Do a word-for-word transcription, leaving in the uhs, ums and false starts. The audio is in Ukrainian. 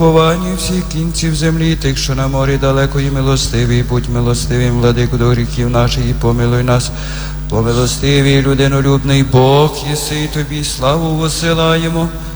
Повані всіх кінців землі, тих, що на морі далеко, і милостивий, будь милостивим, владику, до гріхів наших, і помилуй нас. Помилостивий, людинолюбний Бог, єси, й тобі славу посилаємо.